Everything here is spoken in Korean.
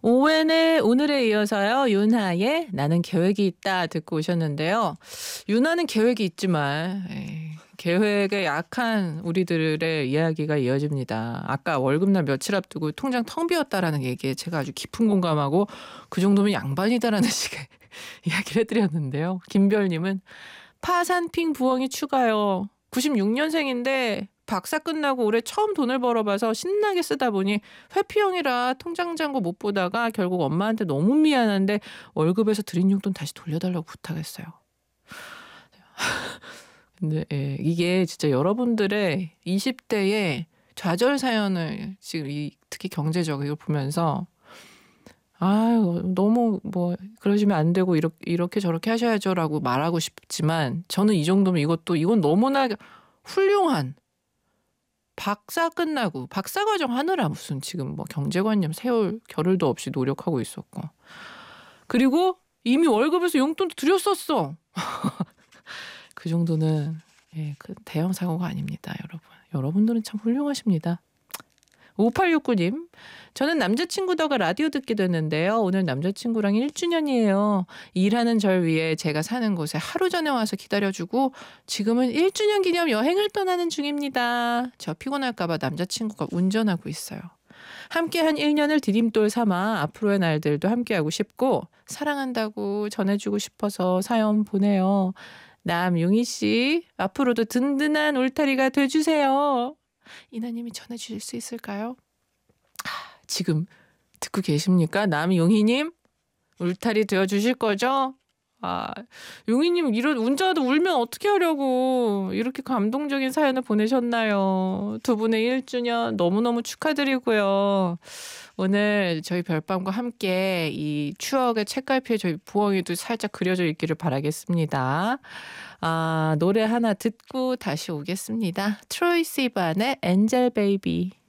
오웬의 오늘에 이어서요. 윤하의 나는 계획이 있다 듣고 오셨는데요. 윤하는 계획이 있지만 계획에 약한 우리들의 이야기가 이어집니다. 아까 월급날 며칠 앞두고 통장 텅 비었다라는 얘기에 제가 아주 깊은 공감하고 그 정도면 양반이다라는 식의 이야기를 해드렸는데요. 김별님은 파산핑 부엉이 추가요. 96년생인데 박사 끝나고 올해 처음 돈을 벌어봐서 신나게 쓰다 보니 회피형이라 통장 잔고 못 보다가 결국 엄마한테 너무 미안한데 월급에서 드린 용돈 다시 돌려달라고 부탁했어요. 근데 이게 진짜 여러분들의 20대의 좌절 사연을 지금 특히 경제적으로 보면서 아유 너무 뭐 그러시면 안 되고 이렇게 저렇게 하셔야죠라고 말하고 싶지만 저는 이 정도면 이건 너무나 훌륭한 박사 끝나고 박사과정 하느라 무슨 지금 뭐 경제관념 세울 겨를도 없이 노력하고 있었고 그리고 이미 월급에서 용돈도 드렸었어. 그 정도는 그 대형 사고가 아닙니다, 여러분. 여러분들은 참 훌륭하십니다. 5869님, 저는 남자친구 덕에 라디오 듣게 됐는데요. 오늘 남자친구랑 1주년이에요. 일하는 절 위해 제가 사는 곳에 하루 전에 와서 기다려주고 지금은 1주년 기념 여행을 떠나는 중입니다. 저 피곤할까봐 남자친구가 운전하고 있어요. 함께한 1년을 디딤돌 삼아 앞으로의 날들도 함께하고 싶고 사랑한다고 전해주고 싶어서 사연 보내요. 남용희 씨, 앞으로도 든든한 울타리가 돼주세요. 이나님이 전해주실 수 있을까요? 지금 듣고 계십니까? 남용희님 울타리 되어주실 거죠? 용희님 이런 운전하다 울면 어떻게 하려고 이렇게 감동적인 사연을 보내셨나요? 두 분의 1주년 너무너무 축하드리고요. 오늘 저희 별밤과 함께 이 추억의 책갈피에 저희 부엉이도 살짝 그려져 있기를 바라겠습니다. 노래 하나 듣고 다시 오겠습니다. 트로이 시반의 엔젤 베이비.